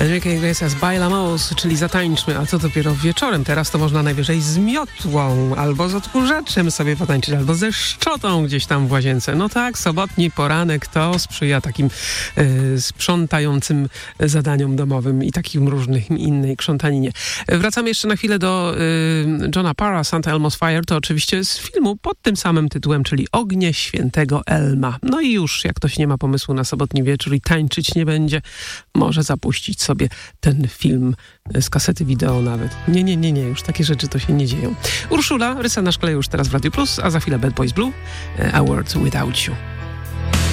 Enrique Iglesias, Bailamos, czyli zatańczmy, a co dopiero wieczorem. Teraz to można najwyżej z miotłą, albo z odkurzaczem sobie potańczyć, albo ze szczotą gdzieś tam w łazience. No tak, sobotni poranek to sprzyja takim sprzątającym zadaniom domowym i takim różnych innej krzątaninie. Wracamy jeszcze na chwilę do Johna Parra, St. Elmo's Fire, to oczywiście z filmu pod tym samym tytułem, czyli Ognie Świętego Elma. No i już, jak ktoś nie ma pomysłu na sobotni wieczór i tańczyć nie będzie, może zapuścić sobie ten film z kasety wideo nawet. Nie, już takie rzeczy to się nie dzieją. Urszula, Rysa na szkle już teraz w Radio Plus, a za chwilę Bad Boys Blue, A World Without You.